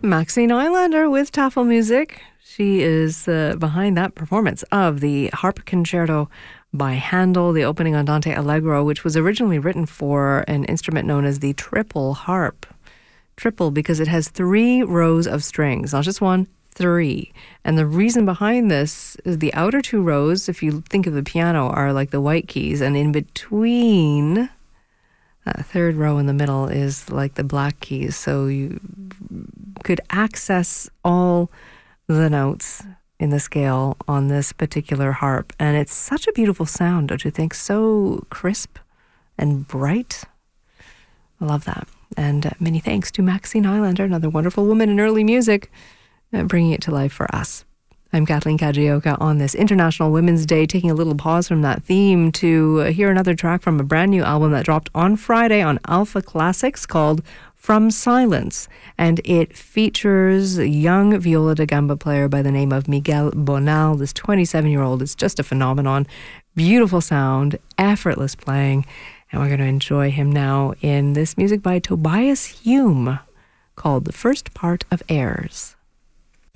Maxine Eilander with Tafel Music. She is behind that performance of the Harp Concerto by Handel, the opening Andante Allegro, which was originally written for an instrument known as the triple harp. Triple because it has 3 rows of strings, not just 1, 3. And the reason behind this is the outer 2 rows, if you think of the piano, are like the white keys, and in between, that 3rd row in the middle is like the black keys. So you could access all the notes in the scale on this particular harp. And it's such a beautiful sound, don't you think? So crisp and bright. I love that. And many thanks to Maxine Eilander, another wonderful woman in early music, bringing it to life for us. I'm Kathleen Kajioka on this International Women's Day, taking a little pause from that theme to hear another track from a brand new album that dropped on Friday on Alpha Classics called From Silence. And it features a young viola da gamba player by the name of Miguel Bonal. This 27-year-old is just a phenomenon. Beautiful sound, effortless playing. And we're going to enjoy him now in this music by Tobias Hume called The First Part of Airs.